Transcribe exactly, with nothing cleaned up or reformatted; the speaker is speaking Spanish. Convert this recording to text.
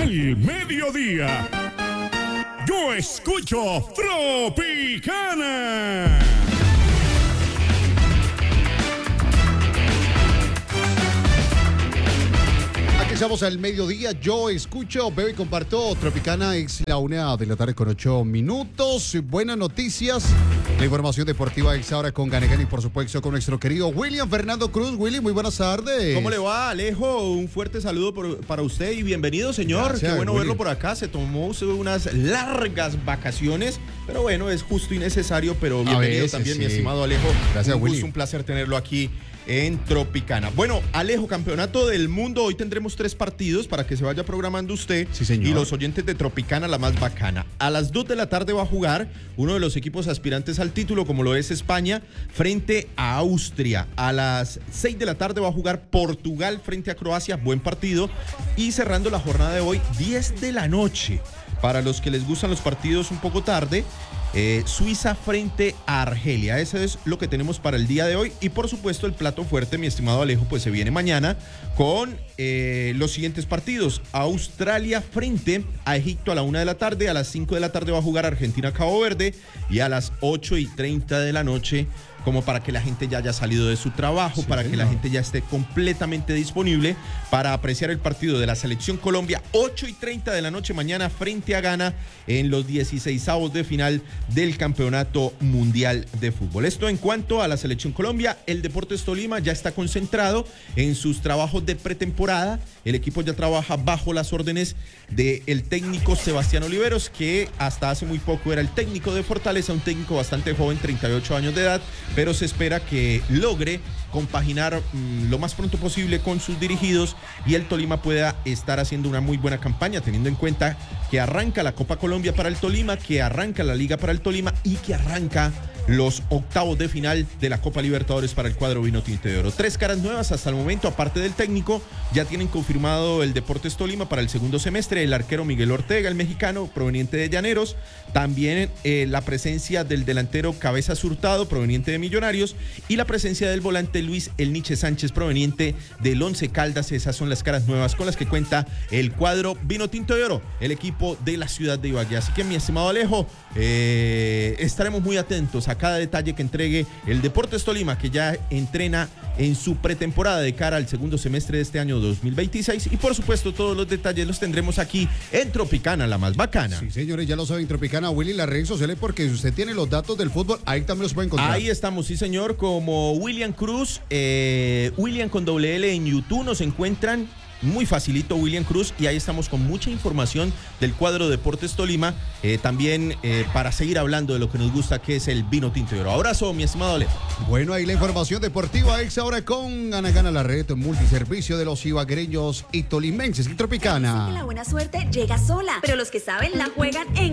Al mediodía, yo escucho Tropicana. Aquí estamos al mediodía, yo escucho, veo y comparto Tropicana, es la una de la tarde con ocho minutos. Buenas noticias, la información deportiva es ahora con Ganegani y por supuesto con nuestro querido William Fernando Cruz. Willy, muy buenas tardes. ¿Cómo le va, Alejo? Un fuerte saludo por, para usted y bienvenido, señor. Gracias, Qué bueno Willy. verlo por acá. Se tomó usted unas largas vacaciones, pero bueno, es justo y necesario, pero bienvenido veces, también, sí. mi estimado Alejo. Gracias, un Willy. gusto, un placer tenerlo aquí en Tropicana. Bueno, Alejo, campeonato del mundo. Hoy tendremos tres partidos para que se vaya programando usted. Sí, señor. Y los oyentes de Tropicana, la más bacana. A las dos de la tarde va a jugar uno de los equipos aspirantes al título, como lo es España, frente a Austria. A las seis de la tarde va a jugar Portugal frente a Croacia. Buen partido. Y cerrando la jornada de hoy, diez de la noche. Para los que les gustan los partidos un poco tarde, eh, Suiza frente a Argelia. Eso es lo que tenemos para el día de hoy. Y por supuesto el plato fuerte, mi estimado Alejo, pues se viene mañana con eh, los siguientes partidos. Australia frente a Egipto a la una de la tarde. A las cinco de la tarde va a jugar Argentina-Cabo Verde. Y a las ocho y treinta de la noche, como para que la gente ya haya salido de su trabajo, Sí, para señor. que la gente ya esté completamente disponible para apreciar el partido de la Selección Colombia, ocho y treinta de la noche mañana frente a Ghana en los dieciseisavos de final del Campeonato Mundial de Fútbol. Esto en cuanto a la Selección Colombia. El Deportes Tolima ya está concentrado en sus trabajos de pretemporada. El equipo ya trabaja bajo las órdenes del técnico Sebastián Oliveros, que hasta hace muy poco era el técnico de Fortaleza, un técnico bastante joven, treinta y ocho años de edad, pero se espera que logre compaginar mmm, lo más pronto posible con sus dirigidos y el Tolima pueda estar haciendo una muy buena campaña, teniendo en cuenta que arranca la Copa Colombia para el Tolima, que arranca la Liga para el Tolima y que arranca los octavos de final de la Copa Libertadores para el cuadro Vinotinto de Oro. Tres caras nuevas hasta el momento, aparte del técnico, ya tienen confirmado el Deportes Tolima para el segundo semestre, el arquero Miguel Ortega, el mexicano, proveniente de Llaneros, también eh, la presencia del delantero Cabezas Hurtado, proveniente de Millonarios, y la presencia del volante Luis El Niche Sánchez, proveniente del Once Caldas. Esas son las caras nuevas con las que cuenta el cuadro Vinotinto de Oro, el equipo de la ciudad de Ibagué. Así que, mi estimado Alejo, eh, estaremos muy atentos a cada detalle que entregue el Deportes Tolima, que ya entrena en su pretemporada de cara al segundo semestre de este año dos mil veintiséis, y por supuesto todos los detalles los tendremos aquí en Tropicana, la más bacana. Sí, señores, ya lo saben, Tropicana, Willy, las redes sociales, porque si usted tiene los datos del fútbol, ahí también los puede encontrar. Ahí estamos, sí señor, como William Cruz, eh, William con doble L en YouTube, nos encuentran muy facilito, William Cruz, y ahí estamos con mucha información del cuadro Deportes Tolima, eh, también eh, para seguir hablando de lo que nos gusta, que es el vino tinto de oro. Abrazo, mi estimado Alejo. Bueno, ahí la información deportiva ex ahora con Gana Gana, la red multiservicio de los ibaguereños y tolimenses. Y Tropicana. Que la buena suerte llega sola, pero los que saben la juegan en